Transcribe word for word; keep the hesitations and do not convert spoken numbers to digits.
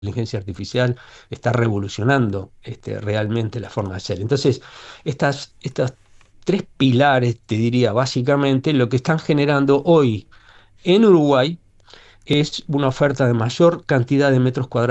inteligencia artificial está revolucionando este, realmente la forma de hacer. Entonces, estas, estas tres pilares, te diría, básicamente, lo que están generando hoy en Uruguay es una oferta de mayor cantidad de metros cuadrados